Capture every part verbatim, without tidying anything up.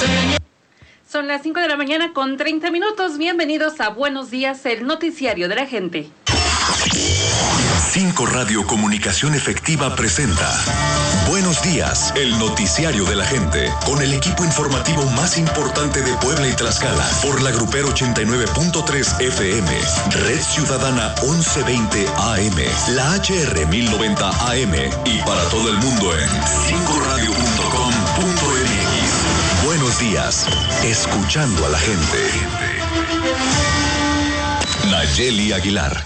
Son las cinco de la mañana con treinta minutos. Bienvenidos a Buenos Días, el noticiario de la gente. cinco Radio Comunicación Efectiva presenta Buenos Días, el noticiario de la gente, con el equipo informativo más importante de Puebla y Tlaxcala, por la Grupero ochenta y nueve punto tres F M, Red Ciudadana once veinte A M, la H R mil noventa A M y para todo el mundo en cinco radio punto com punto m x. Buenos días, escuchando a la gente. Nayeli Aguilar.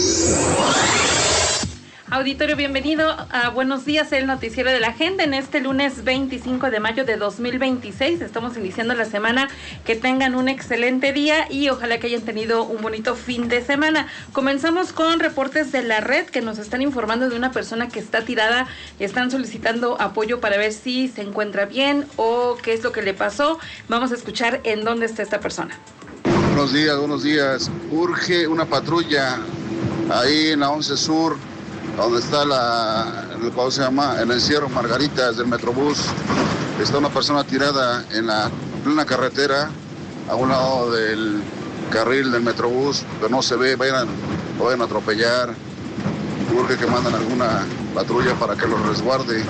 Auditorio, bienvenido a Buenos Días, el noticiero de la gente. En este lunes veinticinco de mayo de dos mil veintiséis estamos iniciando la semana. Que tengan un excelente día y ojalá que hayan tenido un bonito fin de semana. Comenzamos con reportes de la red que nos están informando de una persona que está tirada y están solicitando apoyo para ver si se encuentra bien o qué es lo que le pasó. Vamos a escuchar en dónde está esta persona. Buenos días, buenos días. Urge una patrulla ahí en la once Sur, donde está la, ¿cómo se llama? El encierro Margaritas del Metrobús. Está una persona tirada en la plena carretera, a un lado del carril del Metrobús, pero no se ve, vayan, lo vayan a atropellar. Urge que manden alguna patrulla para que los resguarde.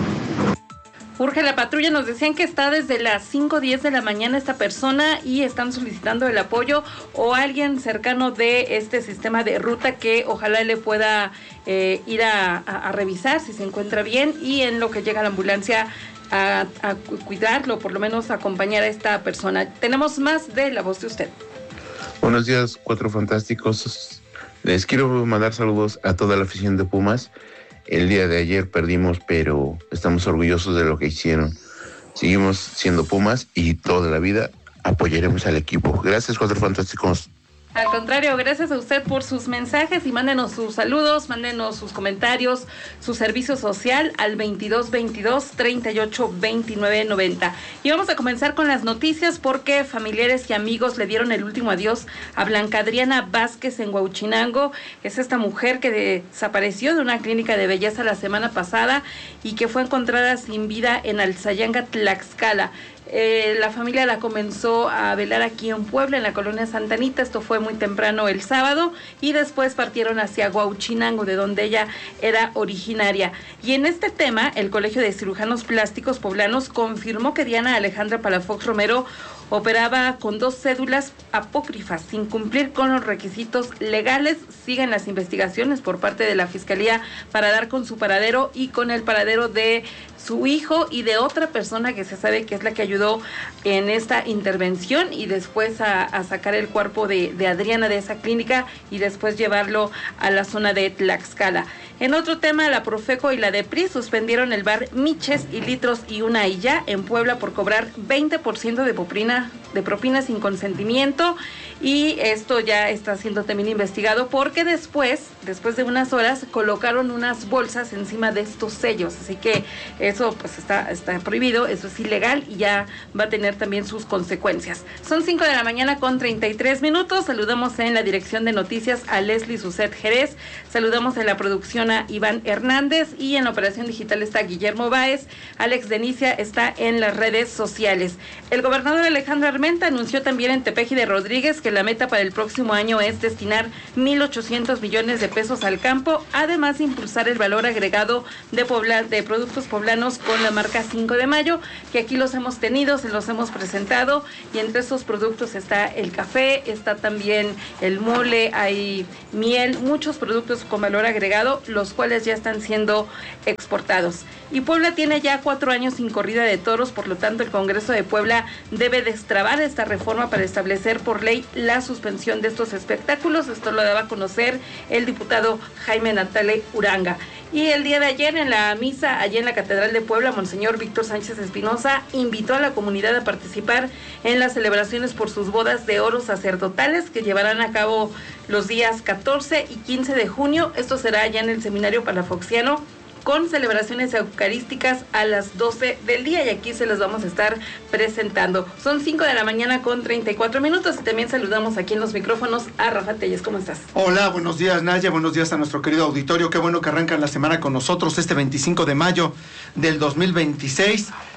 Urge la patrulla, nos decían que está desde las cinco diez de la mañana esta persona y están solicitando el apoyo o alguien cercano de este sistema de ruta que ojalá le pueda eh, ir a, a, a revisar si se encuentra bien y en lo que llega la ambulancia a, a cuidarlo, por lo menos acompañar a esta persona. Tenemos más de la voz de usted. Buenos días, Cuatro Fantásticos. Les quiero mandar saludos a toda la afición de Pumas. El día de ayer perdimos, pero estamos orgullosos de lo que hicieron. Seguimos siendo Pumas y toda la vida apoyaremos al equipo. Gracias, Cuatro Fantásticos. Al contrario, gracias a usted por sus mensajes y mándenos sus saludos, mándenos sus comentarios, su servicio social al veintidós veintidós treinta y ocho veintinueve noventa. Y vamos a comenzar con las noticias porque familiares y amigos le dieron el último adiós a Blanca Adriana Vázquez en Huauchinango. Es esta mujer que desapareció de una clínica de belleza la semana pasada y que fue encontrada sin vida en Alzayanga, Tlaxcala. Eh, la familia la comenzó a velar aquí en Puebla, en la colonia Santa Anita. Esto fue muy temprano el sábado y después partieron hacia Huauchinango, de donde ella era originaria. Y en este tema, el Colegio de Cirujanos Plásticos Poblanos confirmó que Diana Alejandra Palafox Romero operaba con dos cédulas apócrifas sin cumplir con los requisitos legales. Siguen las investigaciones por parte de la Fiscalía para dar con su paradero y con el paradero de su hijo y de otra persona que se sabe que es la que ayudó en esta intervención y después a, a sacar el cuerpo de, de Adriana de esa clínica y después llevarlo a la zona de Tlaxcala. En otro tema, la Profeco y la DEPRI suspendieron el bar Miches y Litros y una y ya en Puebla por cobrar veinte por ciento de propina, de propina sin consentimiento, y esto ya está siendo también investigado porque después, después de unas horas, colocaron unas bolsas encima de estos sellos, así que eso pues está, está prohibido, eso es ilegal y ya va a tener también sus consecuencias. Son cinco de la mañana con treinta y tres minutos, saludamos en la dirección de noticias a Leslie Suset Jerez, saludamos en la producción a Iván Hernández y en la operación digital está Guillermo Báez. Alex Denicia está en las redes sociales. El gobernador Alejandro Armenta anunció también en Tepeji de Rodríguez que la meta para el próximo año es destinar mil ochocientos millones de pesos al campo, además de impulsar el valor agregado de, Pobla, de productos poblanos con la marca cinco de mayo, que aquí los hemos tenido, se los hemos presentado, y entre esos productos está el café, está también el mole, hay miel, muchos productos con valor agregado, los cuales ya están siendo exportados. Y Puebla tiene ya cuatro años sin corrida de toros, por lo tanto el Congreso de Puebla debe destrabar esta reforma para establecer por ley la suspensión de estos espectáculos. Esto lo daba a conocer el diputado Jaime Natale Uranga. Y el día de ayer en la misa allí en la Catedral de Puebla, Monseñor Víctor Sánchez Espinosa invitó a la comunidad a participar en las celebraciones por sus bodas de oro sacerdotales que llevarán a cabo los días catorce y quince de junio. Esto será allá en el Seminario Palafoxiano, con celebraciones eucarísticas a las doce del día, y aquí se las vamos a estar presentando. Son cinco de la mañana con treinta y cuatro minutos y también saludamos aquí en los micrófonos a Rafa Telles. ¿Cómo estás? Hola, buenos días, Naya, buenos días a nuestro querido auditorio. Qué bueno que arrancan la semana con nosotros este veinticinco de mayo del dos mil veintiséis.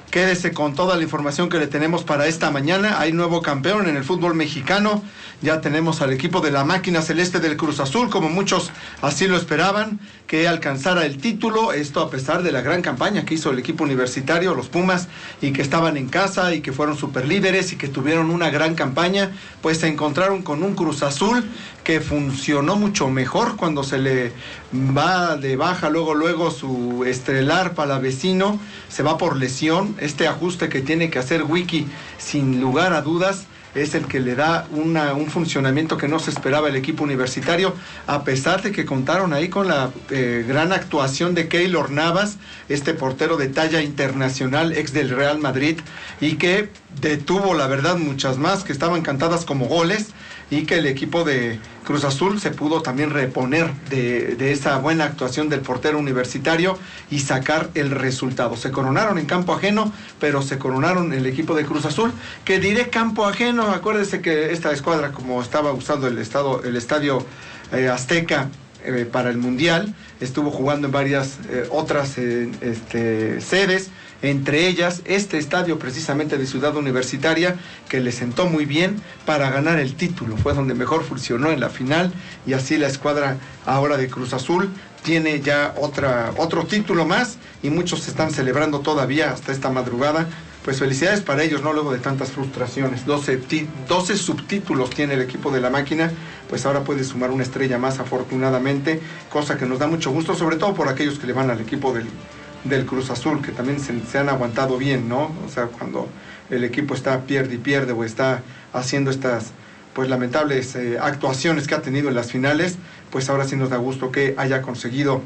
Quédese con toda la información que le tenemos para esta mañana. Hay nuevo campeón en el fútbol mexicano. Ya tenemos al equipo de la máquina celeste del Cruz Azul, como muchos así lo esperaban, que alcanzara el título. Esto a pesar de la gran campaña que hizo el equipo universitario, los Pumas, y que estaban en casa y que fueron superlíderes y que tuvieron una gran campaña. Pues se encontraron con un Cruz Azul que funcionó mucho mejor cuando se le va de baja luego luego su estelar palavecino, se va por lesión. Este ajuste que tiene que hacer Wiki, sin lugar a dudas, es el que le da una, un funcionamiento que no se esperaba el equipo universitario, a pesar de que contaron ahí con la eh, gran actuación de Keylor Navas, este portero de talla internacional, ex del Real Madrid, y que detuvo, la verdad, muchas más que estaban cantadas como goles, y que el equipo de Cruz Azul se pudo también reponer de, de esa buena actuación del portero universitario y sacar el resultado. Se coronaron en campo ajeno, pero se coronaron el equipo de Cruz Azul, que diré campo ajeno. Acuérdese que esta escuadra, como estaba usando el, estado, el estadio eh, Azteca eh, para el Mundial, estuvo jugando en varias eh, otras eh, este, sedes, entre ellas este estadio precisamente de Ciudad Universitaria, que le sentó muy bien para ganar el título. Fue donde mejor funcionó en la final, y así la escuadra ahora de Cruz Azul tiene ya otra, otro título más, y muchos se están celebrando todavía hasta esta madrugada. Pues felicidades para ellos, ¿no? Luego de tantas frustraciones. doce, doce subtítulos tiene el equipo de la máquina, pues ahora puede sumar una estrella más, afortunadamente, cosa que nos da mucho gusto, sobre todo por aquellos que le van al equipo del del Cruz Azul, que también se, se han aguantado bien, ¿no? O sea, cuando el equipo está pierde y pierde, o está haciendo estas pues lamentables eh, actuaciones que ha tenido en las finales, pues ahora sí nos da gusto que haya conseguido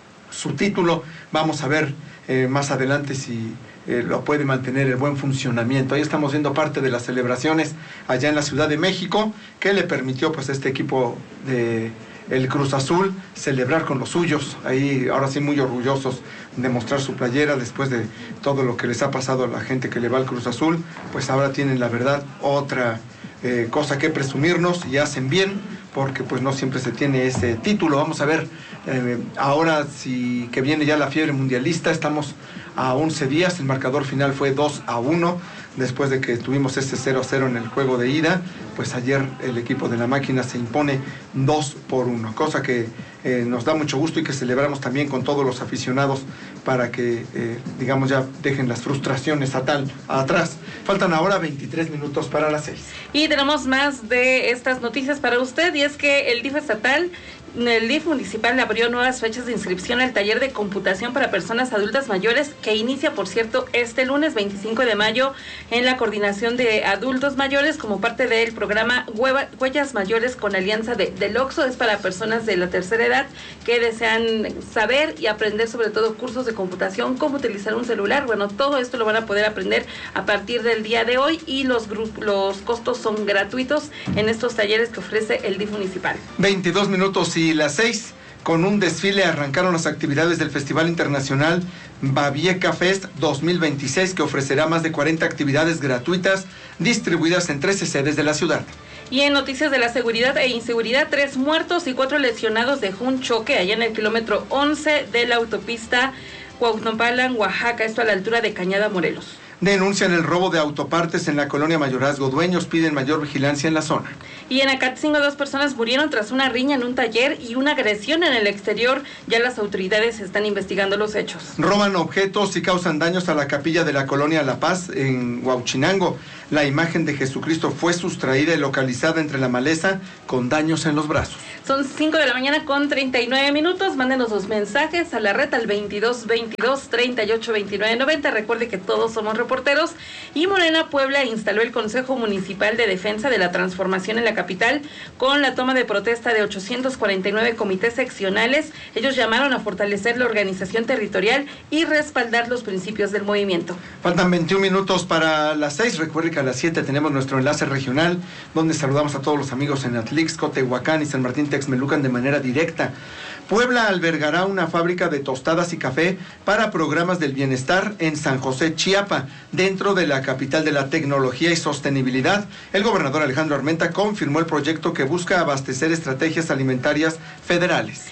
su título. Vamos a ver eh, más adelante si eh, lo puede mantener el buen funcionamiento. Ahí estamos viendo parte de las celebraciones allá en la Ciudad de México, que le permitió pues a este equipo de el Cruz Azul celebrar con los suyos, ahí ahora sí muy orgullosos de mostrar su playera después de todo lo que les ha pasado a la gente que le va al Cruz Azul. Pues ahora tienen, la verdad, otra eh, cosa que presumirnos, y hacen bien, porque pues no siempre se tiene ese título. Vamos a ver eh, ahora si que viene ya la fiebre mundialista. Estamos a once días, el marcador final fue dos a uno, después de que tuvimos ese cero a cero en el juego de ida. Pues ayer el equipo de la máquina se impone dos por uno, cosa que eh, nos da mucho gusto y que celebramos también con todos los aficionados, para que, eh, digamos, ya dejen las frustraciones a tal, atrás. Faltan ahora veintitrés minutos para las seis. Y tenemos más de estas noticias para usted, y es que el D I F estatal, el D I F municipal, abrió nuevas fechas de inscripción al taller de computación para personas adultas mayores, que inicia, por cierto, este lunes veinticinco de mayo en la Coordinación de Adultos Mayores, como parte del programa Huellas Mayores con alianza de, del Oxxo. Es para personas de la tercera edad que desean saber y aprender sobre todo cursos de computación, cómo utilizar un celular. Bueno, todo esto lo van a poder aprender a partir del día de hoy, y los, los costos son gratuitos en estos talleres que ofrece el D I F municipal. veintidós minutos y las seis. Con un desfile arrancaron las actividades del Festival Internacional Babieca Fest dos mil veintiséis, que ofrecerá más de cuarenta actividades gratuitas distribuidas en trece sedes de la ciudad. Y en noticias de la seguridad e inseguridad, tres muertos y cuatro lesionados dejó un choque allá en el kilómetro once de la autopista Cuautlapan, Oaxaca, esto a la altura de Cañada, Morelos. Denuncian el robo de autopartes en la colonia Mayorazgo. Dueños piden mayor vigilancia en la zona. Y en Acatzingo, dos personas murieron tras una riña en un taller y una agresión en el exterior. Ya las autoridades están investigando los hechos. Roban objetos y causan daños a la capilla de la colonia La Paz en Huauchinango. La imagen de Jesucristo fue sustraída y localizada entre la maleza con daños en los brazos. Son cinco de la mañana con treinta y nueve minutos. Mándenos sus mensajes a la red al veintidós veintidós treinta y ocho veintinueve noventa. Recuerde que todos somos reporteros. Y Morena Puebla instaló el Consejo Municipal de Defensa de la Transformación en la capital, con la toma de protesta de ochocientos cuarenta y nueve comités seccionales. Ellos llamaron a fortalecer la organización territorial y respaldar los principios del movimiento. Faltan veintiún minutos para las seis. Recuerde que a las siete tenemos nuestro enlace regional, donde saludamos a todos los amigos en Atlixco, Tehuacán y San Martín Texmelucan de manera directa. Puebla albergará una fábrica de tostadas y café para programas del bienestar en San José, Chiapa, dentro de la capital de la tecnología y sostenibilidad. El gobernador Alejandro Armenta confirmó el proyecto, que busca abastecer estrategias alimentarias federales.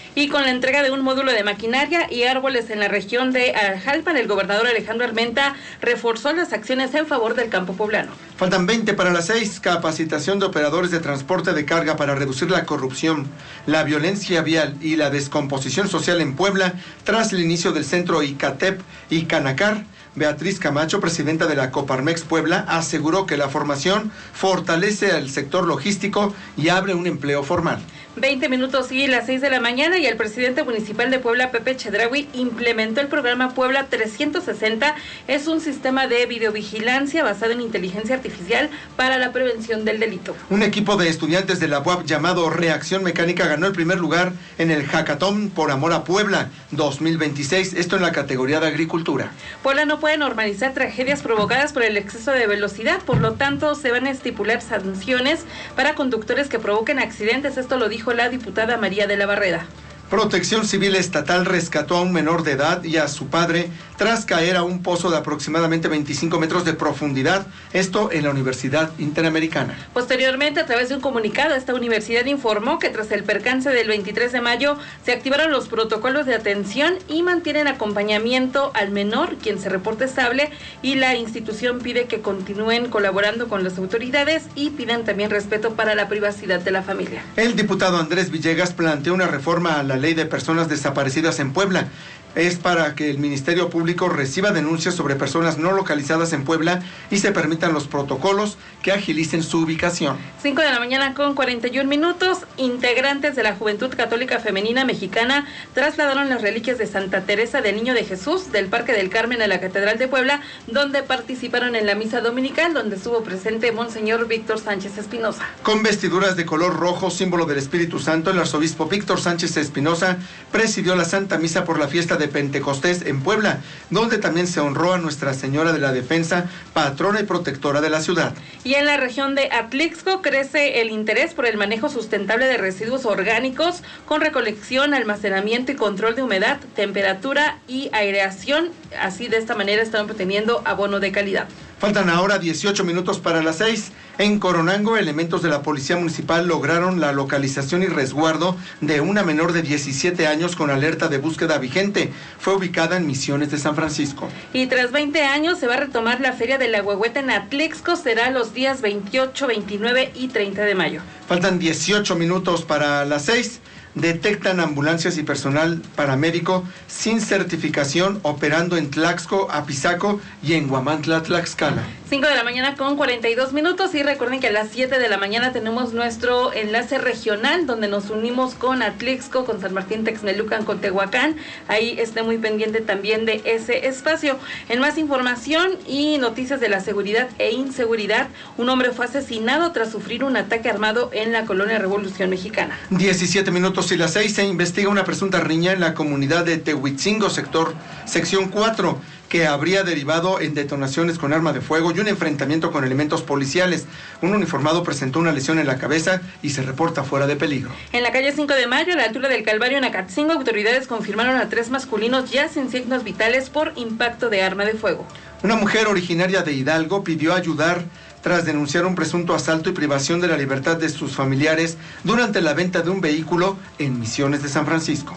Y con la entrega de un módulo de maquinaria y árboles en la región de Ajalpan, el gobernador Alejandro Armenta reforzó las acciones en favor del campo poblano. Faltan veinte para las seis. Capacitación de operadores de transporte de carga para reducir la corrupción, la violencia vial y la descomposición social en Puebla tras el inicio del centro ICATEP y Canacar. Beatriz Camacho, presidenta de la Coparmex Puebla, aseguró que la formación fortalece al sector logístico y abre un empleo formal. veinte minutos y las seis de la mañana y el presidente municipal de Puebla, Pepe Chedraui, implementó el programa Puebla trescientos sesenta. Es un sistema de videovigilancia basado en inteligencia artificial para la prevención del delito. Un equipo de estudiantes de la U A P llamado Reacción Mecánica ganó el primer lugar en el Hackathon por Amor a Puebla dos mil veintiséis, esto en la categoría de agricultura. Puebla no puede normalizar tragedias provocadas por el exceso de velocidad, por lo tanto se van a estipular sanciones para conductores que provoquen accidentes, esto lo dijo la diputada María de la Barreda. Protección Civil Estatal rescató a un menor de edad y a su padre tras caer a un pozo de aproximadamente veinticinco metros de profundidad, esto en la Universidad Interamericana. Posteriormente, a través de un comunicado, esta universidad informó que tras el percance del veintitrés de mayo se activaron los protocolos de atención y mantienen acompañamiento al menor, quien se reporta estable, y la institución pide que continúen colaborando con las autoridades y piden también respeto para la privacidad de la familia. El diputado Andrés Villegas planteó una reforma a la Ley de Personas Desaparecidas en Puebla. Es para que el Ministerio Público reciba denuncias sobre personas no localizadas en Puebla y se permitan los protocolos que agilicen su ubicación. cinco de la mañana con cuarenta y un minutos. Integrantes de la Juventud Católica Femenina Mexicana trasladaron las reliquias de Santa Teresa del Niño de Jesús del Parque del Carmen a la Catedral de Puebla, donde participaron en la misa dominical, donde estuvo presente Monseñor Víctor Sánchez Espinosa. Con vestiduras de color rojo, símbolo del Espíritu Santo, el arzobispo Víctor Sánchez Espinosa presidió la Santa Misa por la fiesta de Pentecostés en Puebla, donde también se honró a Nuestra Señora de la Defensa, patrona y protectora de la ciudad. Y en la región de Atlixco crece el interés por el manejo sustentable de residuos orgánicos con recolección, almacenamiento y control de humedad, temperatura y aireación. Así, de esta manera están obteniendo abono de calidad. Faltan ahora dieciocho minutos para las seis. En Coronango, elementos de la Policía Municipal lograron la localización y resguardo de una menor de diecisiete años con alerta de búsqueda vigente. Fue ubicada en Misiones de San Francisco. Y tras veinte años se va a retomar la Feria de la Huehueta en Atlixco. Será los días veintiocho, veintinueve y treinta de mayo. Faltan dieciocho minutos para las seis. Detectan ambulancias y personal paramédico sin certificación operando en Tlaxco, Apizaco y en Huamantla, Tlaxcala. cinco de la mañana con cuarenta y dos minutos y recuerden que a las siete de la mañana tenemos nuestro enlace regional donde nos unimos con Atlixco, con San Martín Texmelucan, con Tehuacán. Ahí esté muy pendiente también de ese espacio. En más información y noticias de la seguridad e inseguridad, un hombre fue asesinado tras sufrir un ataque armado en la colonia Revolución Mexicana. diecisiete minutos y las seis, se investiga una presunta riña en la comunidad de Tehuitzingo, sector sección cuatro, que habría derivado en detonaciones con arma de fuego y un enfrentamiento con elementos policiales. Un uniformado presentó una lesión en la cabeza y se reporta fuera de peligro. En la calle cinco de mayo, a la altura del Calvario en Acatzingo, autoridades confirmaron a tres masculinos ya sin signos vitales por impacto de arma de fuego. Una mujer originaria de Hidalgo pidió ayudar tras denunciar un presunto asalto y privación de la libertad de sus familiares durante la venta de un vehículo en Misiones de San Francisco.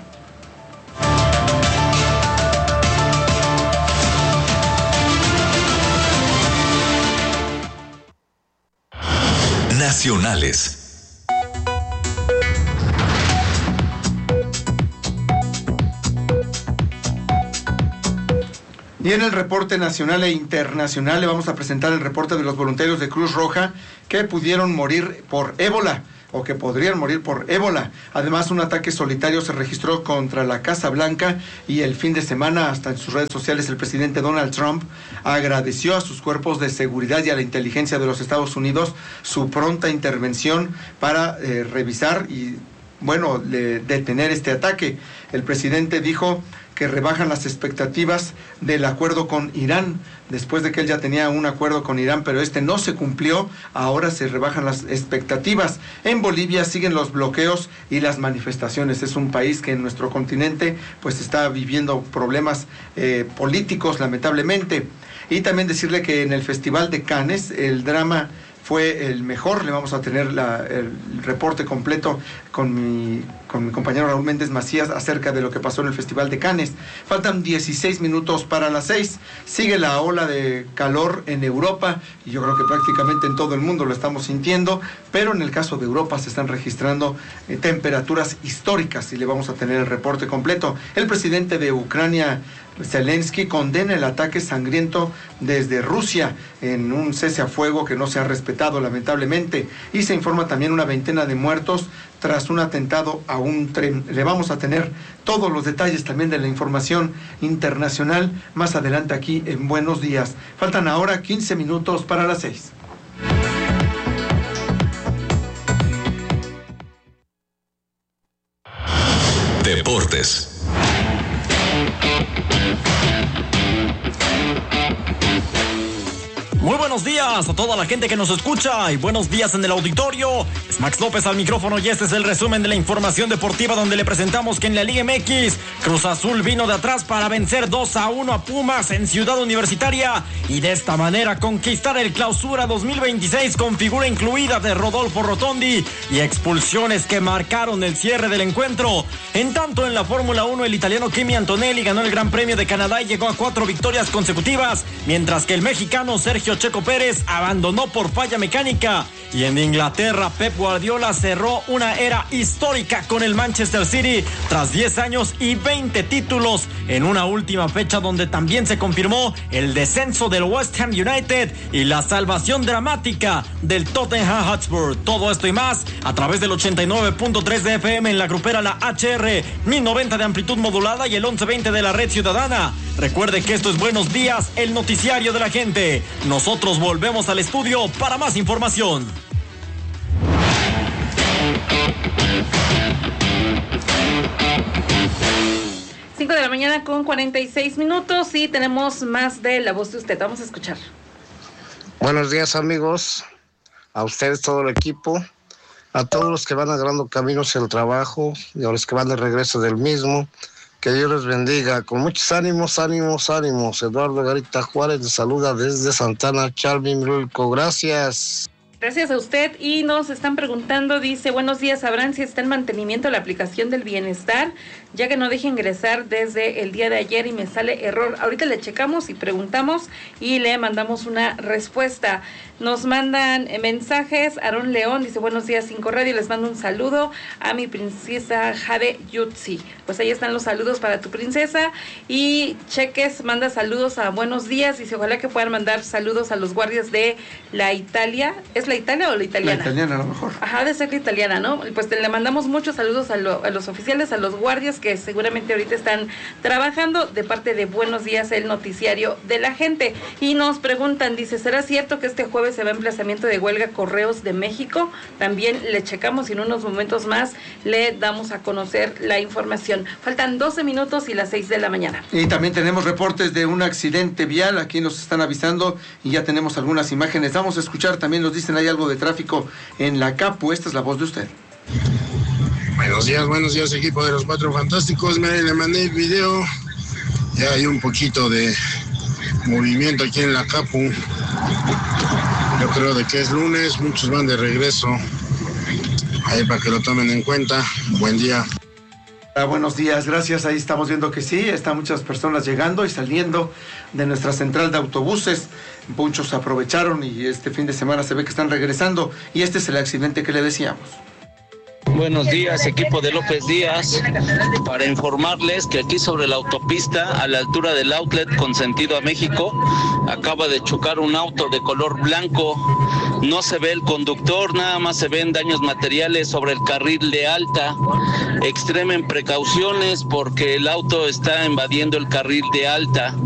Nacionales. Y en el reporte nacional e internacional le vamos a presentar el reporte de los voluntarios de Cruz Roja que pudieron morir por ébola o que podrían morir por ébola. Además, un ataque solitario se registró contra la Casa Blanca y el fin de semana, hasta en sus redes sociales, el presidente Donald Trump agradeció a sus cuerpos de seguridad y a la inteligencia de los Estados Unidos su pronta intervención para eh, revisar y, bueno, le, detener este ataque. El presidente dijo que rebajan las expectativas del acuerdo con Irán, después de que él ya tenía un acuerdo con Irán, pero este no se cumplió, ahora se rebajan las expectativas. En Bolivia siguen los bloqueos y las manifestaciones. Es un país que en nuestro continente pues está viviendo problemas eh, políticos, lamentablemente. Y también decirle que en el Festival de Cannes, el drama fue el mejor. Le vamos a tener la, el reporte completo con mi con mi compañero Raúl Méndez Macías acerca de lo que pasó en el Festival de Cannes. Faltan dieciséis minutos para las seis. Sigue la ola de calor en Europa y yo creo que prácticamente en todo el mundo lo estamos sintiendo, pero en el caso de Europa se están registrando eh, temperaturas históricas y le vamos a tener el reporte completo. El presidente de Ucrania, Zelensky, condena el ataque sangriento desde Rusia en un cese a fuego que no se ha respetado lamentablemente, y se informa también una veintena de muertos tras un atentado a un tren. Le vamos a tener todos los detalles también de la información internacional más adelante aquí en Buenos Días. Faltan ahora quince minutos para las seis. Deportes. Muy buenos días a toda la gente que nos escucha y buenos días en el auditorio. Es Max López al micrófono y este es el resumen de la información deportiva, donde le presentamos que en la Liga M X, Cruz Azul vino de atrás para vencer dos a uno a Pumas en Ciudad Universitaria y de esta manera conquistar el Clausura dos mil veintiséis con figura incluida de Rodolfo Rotondi y expulsiones que marcaron el cierre del encuentro. En tanto, en la Fórmula uno, el italiano Kimi Antonelli ganó el Gran Premio de Canadá y llegó a cuatro victorias consecutivas, mientras que el mexicano Sergio Checo Pérez abandonó por falla mecánica. Y en Inglaterra, Pep Guardiola cerró una era histórica con el Manchester City tras diez años y veinte títulos en una última fecha donde también se confirmó el descenso del West Ham United y la salvación dramática del Tottenham Hotspur. Todo esto y más a través del ochenta y nueve punto tres de F M en la grupera La H R, mil noventa de amplitud modulada y el once veinte de la red ciudadana. Recuerde que esto es Buenos Días, el noticiario de la gente. Nosotros volvemos al estudio para más información. cinco de la mañana con cuarenta y seis minutos y tenemos más de La Voz de Usted. Vamos a escuchar. Buenos días, amigos, a ustedes, todo el equipo, a todos los que van agarrando caminos el trabajo y a los que van de regreso del mismo. Que Dios les bendiga. Con muchos ánimos, ánimos, ánimos. Eduardo Garita Juárez les saluda desde Santana, Chalmimulco. Gracias. Gracias a usted. Y nos están preguntando, dice, buenos días, ¿sabrán si está en mantenimiento la aplicación del bienestar? Ya que no deje ingresar desde el día de ayer y me sale error. Ahorita le checamos y preguntamos y le mandamos una respuesta. Nos mandan mensajes. Aarón León dice, buenos días, Cinco Radio, les mando un saludo a mi princesa Jade Yutzi. Pues ahí están los saludos para tu princesa. Y Cheques manda saludos a Buenos Días, dice, ojalá que puedan mandar saludos a los guardias de la Italia. ¿Es la Italia o la italiana? La italiana a lo mejor. Ajá, de ser la italiana, ¿no? Pues le mandamos muchos saludos a, lo, a los oficiales, a los guardias que seguramente ahorita están trabajando de parte de Buenos Días, el noticiario de la gente. Y nos preguntan, dice, ¿será cierto que este jueves se va a emplazamiento de huelga Correos de México? También le checamos y en unos momentos más le damos a conocer la información. Faltan doce minutos y las seis de la mañana. Y también tenemos reportes de un accidente vial, aquí nos están avisando y ya tenemos algunas imágenes. Vamos a escuchar, también nos dicen hay algo de tráfico en la Capu. Esta es la voz de usted. Buenos días, buenos días, equipo de los Cuatro Fantásticos. Me le mandé el video. Ya hay un poquito de movimiento aquí en la Capu. Yo creo de que es lunes, muchos van de regreso. Ahí para que lo tomen en cuenta. Buen día. Ah, buenos días, gracias. Ahí estamos viendo que sí, están muchas personas llegando y saliendo de nuestra central de autobuses. Muchos aprovecharon y este fin de semana se ve que están regresando. Y este es el accidente que le decíamos. Buenos días, equipo de López Díaz, para informarles que aquí sobre la autopista, a la altura del outlet con sentido a México, acaba de chocar un auto de color blanco. No se ve el conductor, nada más se ven daños materiales sobre el carril de alta. Extremen precauciones porque el auto está invadiendo el carril de alta.